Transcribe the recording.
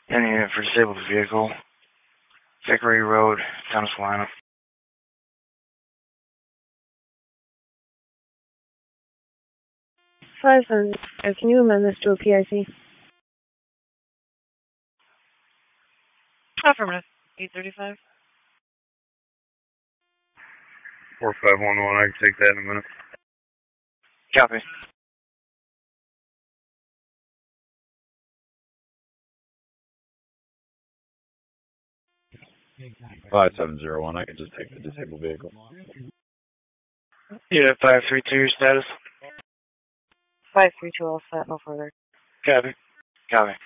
Any unit for disabled vehicle. Vickery Road, Town of Salina. 5-7. Can you amend this to a PIC? Affirmative. 835. 4511, I can take that in a minute. Copy. Five 701, I can just take the disabled vehicle. Unit 532, your status? 532, all set, no further. Copy. Copy.